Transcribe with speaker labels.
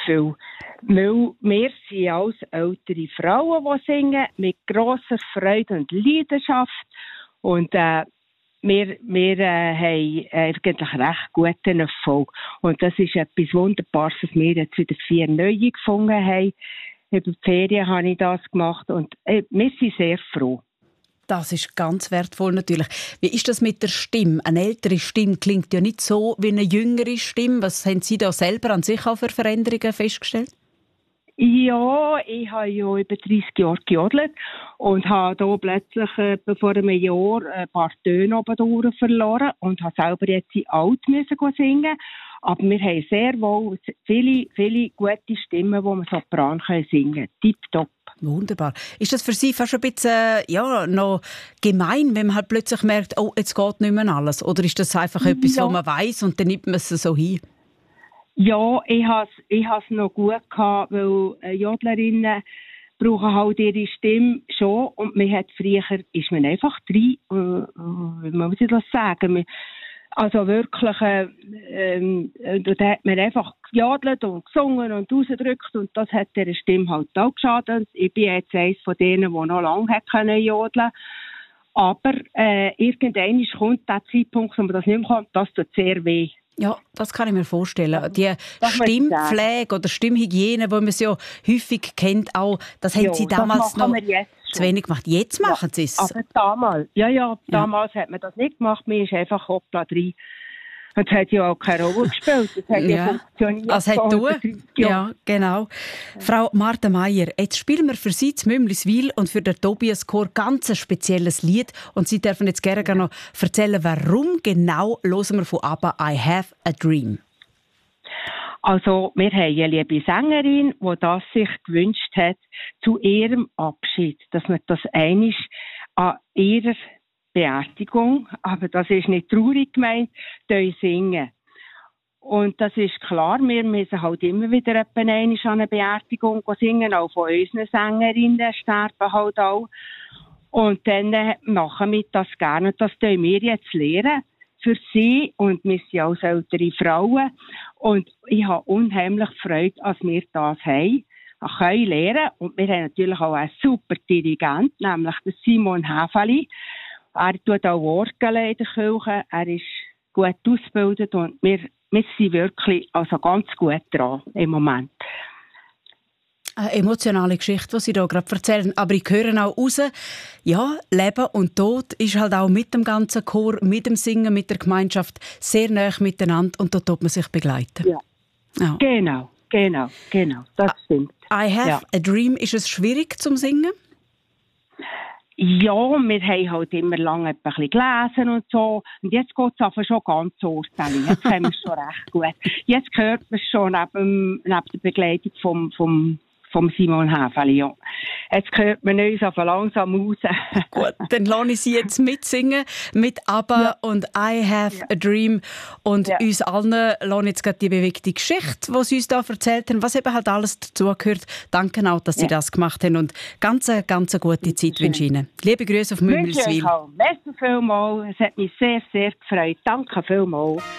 Speaker 1: viel. Weil wir sind alles ältere Frauen, die singen, mit grosser Freude und Leidenschaft. Und wir haben eigentlich recht guten Erfolg. Und das ist etwas Wunderbares, dass wir jetzt wieder 4 neue gefunden haben. Über die Ferien habe ich das gemacht und wir sind sehr froh.
Speaker 2: Das ist ganz wertvoll natürlich. Wie ist das mit der Stimme? Eine ältere Stimme klingt ja nicht so wie eine jüngere Stimme. Was haben Sie da selber an sich auch für Veränderungen festgestellt?
Speaker 1: Ja, ich habe ja über 30 Jahre gejodelt und habe da plötzlich vor einem Jahr ein paar Töne oben verloren und habe selber jetzt in alt müssen singen. Aber wir haben sehr wohl viele gute Stimmen, die man Sopran singen kann. Tipptopp.
Speaker 2: Wunderbar. Ist das für Sie fast ein bisschen noch gemein, wenn man halt plötzlich merkt, oh, jetzt geht nicht mehr alles? Oder ist das einfach etwas, was man weiss und dann nimmt man es so hin?
Speaker 1: Ja, ich has noch gut gehabt, weil Jodlerinnen brauchen halt ihre Stimme schon und früher ist man einfach drin, wie muss ich das sagen? Also wirklich, da hat man einfach gejodelt und gesungen und rausgedrückt und das hat der Stimme halt auch geschadet. Ich bin jetzt eines von denen, die noch lange jodeln können. Aber irgendwann kommt der Zeitpunkt, wo man das nicht mehr kann, das tut sehr weh.
Speaker 2: Ja, das kann ich mir vorstellen. Die Stimmpflege oder Stimmhygiene, die man so häufig kennt, auch, das haben Sie damals noch zu wenig gemacht. Jetzt machen Sie es.
Speaker 1: Aber damals hat man das nicht gemacht. Man ist einfach hoppla drin. Und es hat ja auch keine Rolle gespielt. Es hat ja funktioniert.
Speaker 2: Es hat ja, genau. Frau Martha Meier, jetzt spielen wir für Sie zu Mümliswil und für den Tobias Chor ganz ein spezielles Lied. Und Sie dürfen jetzt gerne noch erzählen, warum genau hören wir von ABBA «I Have a Dream».
Speaker 1: Also, wir haben eine liebe Sängerin, die das sich gewünscht hat, zu ihrem Abschied, dass man das einmal an ihrer Beerdigung, aber das ist nicht traurig gemeint, singen. Und das ist klar, wir müssen halt immer wieder einmal an eine Beerdigung singen, auch von unseren Sängerinnen sterben halt auch. Und dann machen wir das gerne und das tun wir jetzt lernen für sie und wir sind als ältere Frauen. Und ich habe unheimlich Freude, dass wir das haben. Wir können lernen und wir haben natürlich auch einen super Dirigent, nämlich den Simon Häfeli. Er tut auch Orgel in der Kirche, er ist gut ausgebildet und wir sind wirklich also ganz gut dran im Moment.
Speaker 2: Eine emotionale Geschichte, die Sie hier gerade erzählen. Aber ich höre auch raus, ja, Leben und Tod ist halt auch mit dem ganzen Chor, mit dem Singen, mit der Gemeinschaft sehr nah miteinander und da tut man sich begleiten.
Speaker 1: Ja. Genau, das stimmt.
Speaker 2: I have a dream, ist es schwierig zum Singen?
Speaker 1: Ja, wir haben halt immer lange ein bisschen gelesen und so. Und jetzt geht es aber schon ganz urteilig. Jetzt haben wir es schon recht gut. Jetzt hört man es schon neben der Begleitung vom Simon Häfeli. Ja. Jetzt hört man uns aber langsam raus.
Speaker 2: Gut, dann lasse ich Sie jetzt mitsingen mit ABBA und I Have a Dream. Und uns allen lasse ich jetzt gerade die bewegte Geschichte, die Sie uns da erzählt haben, was eben halt alles dazugehört. Danke auch, dass Sie das gemacht haben und ganz gute Zeit wünsche ich Ihnen. Liebe Grüße auf Mümliswil.
Speaker 1: Merci vielmals. Es hat mich sehr, sehr gefreut. Danke vielmals.